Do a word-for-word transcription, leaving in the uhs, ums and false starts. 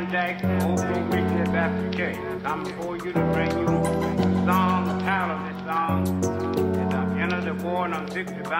Sam Jackson, Oakland Weekly Baptist Church. I'm before you to bring you a song. The title of this song is uh, Enter the Born of Victory.